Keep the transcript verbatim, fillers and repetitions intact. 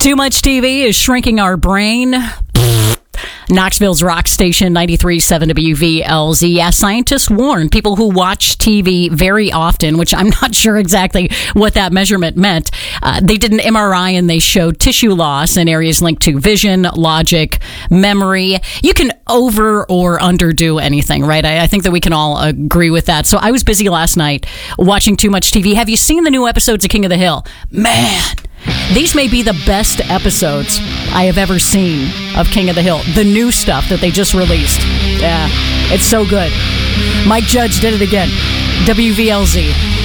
Too much T V is shrinking our brain. Knoxville's rock station ninety-three point seven W V L Z. Yes, scientists warn people who watch T V very often, which I'm not sure exactly what that measurement meant. Uh, they did an M R I and they showed tissue loss in areas linked to vision, logic, memory. You can over or underdo anything, right? I, I think that we can all agree with that. So I was busy last night watching too much T V. Have you seen the new episodes of King of the Hill? Man, these may be the best episodes I have ever seen of King of the Hill. The new stuff that they just released. Yeah, it's so good. Mike Judge did it again. W V L Z.